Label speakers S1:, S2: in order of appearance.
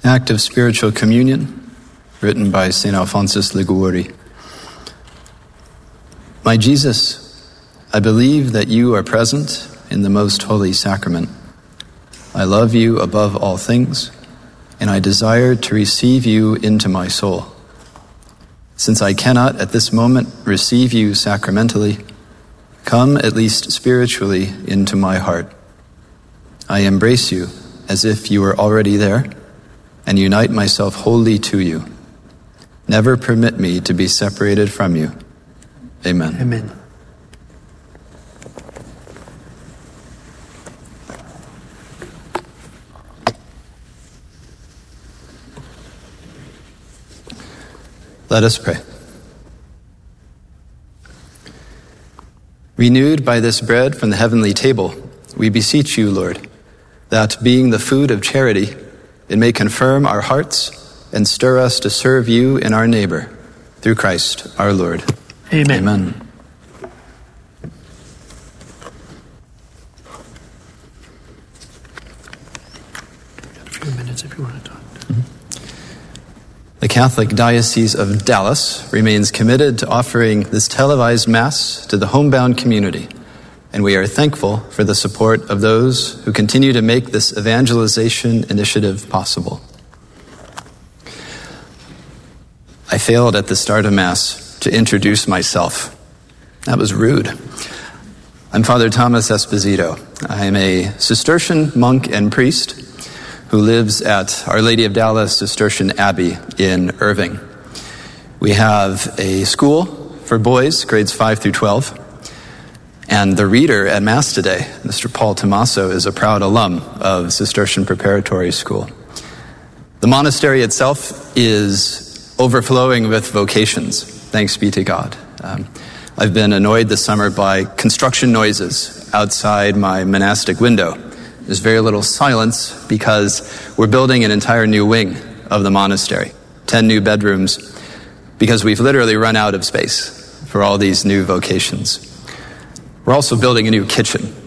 S1: Act of Spiritual Communion, written by St. Alphonsus Liguori. My Jesus, I believe that you are present in the most holy sacrament. I love you above all things, and I desire to receive you into my soul. Since I cannot at this moment receive you sacramentally, come at least spiritually into my heart. I embrace you as if you were already there, and unite myself wholly to you. Never permit me to be separated from you. Amen.
S2: Amen.
S1: Let us pray. Renewed by this bread from the heavenly table, we beseech you, Lord, that being the food of charity, it may confirm our hearts and stir us to serve you and our neighbor, through Christ our Lord.
S2: Amen.
S1: Amen.
S2: A few minutes if you want to talk.
S1: The Catholic Diocese of Dallas remains committed to offering this televised Mass to the homebound community, and we are thankful for the support of those who continue to make this evangelization initiative possible. I failed at the start of Mass to introduce myself. That was rude. I'm Father Thomas Esposito. I am a Cistercian monk and priest who lives at Our Lady of Dallas Cistercian Abbey in Irving. We have a school for boys, grades 5 through 12. And the reader at Mass today, Mr. Paul Tomaso, is a proud alum of Cistercian Preparatory School. The monastery itself is overflowing with vocations, thanks be to God. I've been annoyed this summer by construction noises outside my monastic window. There's very little silence because we're building an entire new wing of the monastery, 10 new bedrooms, because we've literally run out of space for all these new vocations. We're also building a new kitchen